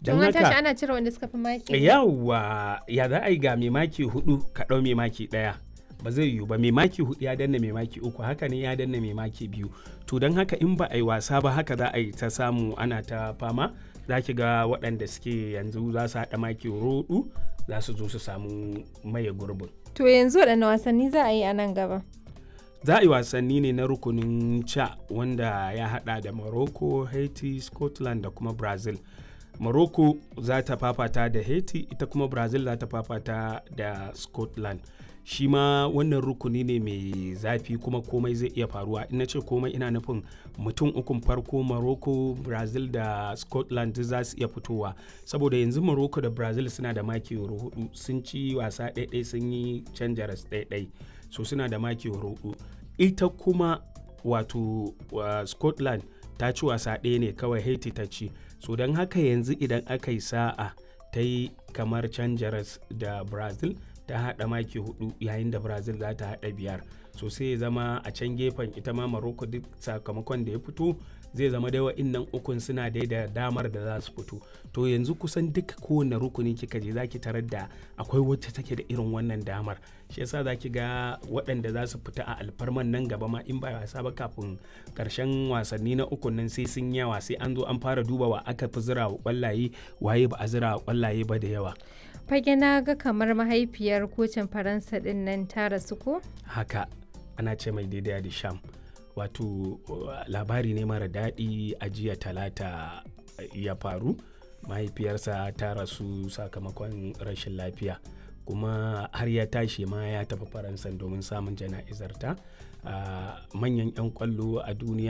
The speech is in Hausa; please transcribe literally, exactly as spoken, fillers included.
Don an tashi haka ana cire wanda suka fi maki ne? yawa ya za a yi ga mai maki hudu ka ɗau mai maki ɗaya ba zai yiwu ba. Mai maki hudu ya danna mai maki uku, haka ne ya danna mai maki biyu. To don haka in ba a yi wasa ba haka za a yi ta samu ana ta fama. Za ki ga waɗanda suke yanzu za su haɗa maki hudu za su zo su samu maye gurbin. To yanzu waɗanne wasanni za a yi a nan gaba? Za a yi wasanni ne na rukunin ca wanda ya haɗa da Morocco, Haiti, Scotland da kuma Brazil. Morocco za ta fafata da Haiti, ita kuma Brazil za ta fafata da Scotland. Shi ma wannan rukuni ne mai zafi kuma komai zai iya faruwa. Ina ce komai ina nufin mutum ukun farko Morocco, Brazil da Scotland za su iya fitowa. Saboda yanzu Morocco da Brazil suna da maki hudu, sun ci wasa ɗaiɗai sun yi canja ras ɗaiɗai. So suna da maki hudu. Ita kuma wato uh, Scotland ta ci wasa ɗaya ne kawai, Haiti ta ci. So don haka yanzu idan aka yi sa'a ta yi kamar canja ras da Brazil ta haɗa maki hudu yayin da Brazil za ta haɗa biyar. So sai ya zama a can gefen ita ma Morocco duk sakamakon da ya fito zai zama dai wa'innan ukun suna dai da damar da za su fito. To yanzu kusan duka kowane rukuni kika je za ki tarar da akwai wacce take da irin wannan damar. Shi yasa za ki ga waɗanda za su fita a alfarman nan gaba ma in ba wasa ba kafin ƙarshen wasanni na ukun nan sai sun yawa, sai an zo an fara duba wa aka fi zira wa ƙwallaye waye ba a zira wa ƙwallaye ba da yawa. Fage na ga kamar mahaifiyar kocin Faransa ɗin nan ta rasu ko? Haka ana ce mai daidai da sham. Wato labari ne mara daɗi a jiya talata ya faru. Mahaifiyarsa ta rasu sakamakon rashin lafiya kuma har ya tashi ma ya tafi Faransa domin samun jana'izarta. Manyan 'yan kwallo a duniya